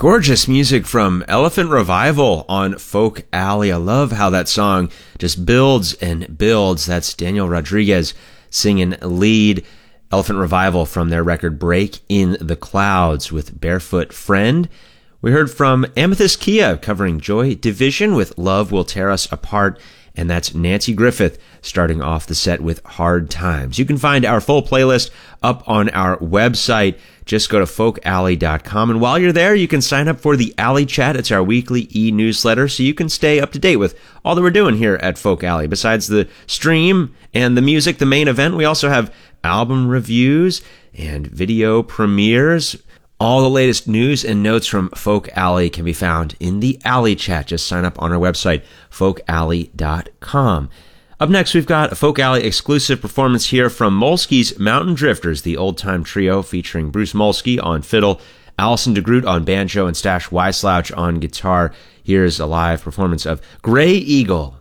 Gorgeous music from Elephant Revival on Folk Alley. I love how that song just builds and builds. That's Daniel Rodriguez singing lead. Elephant Revival from their record Break in the Clouds with Barefoot Friend. We heard from Amethyst Kia covering Joy Division with Love Will Tear Us Apart. And that's Nancy Griffith starting off the set with Hard Times. You can find our full playlist up on our website. Just go to folkalley.com. And while you're there, you can sign up for the Alley Chat. It's our weekly e-newsletter, so you can stay up to date with all that we're doing here at Folk Alley. Besides the stream and the music, the main event, we also have album reviews and video premieres. All the latest news and notes from Folk Alley can be found in the Alley Chat. Just sign up on our website, folkalley.com. Up next, we've got a Folk Alley exclusive performance here from Molsky's Mountain Drifters, the old-time trio featuring Bruce Molsky on fiddle, Alison DeGroot on banjo, and Stash Weisslauch on guitar. Here's a live performance of Gray Eagle.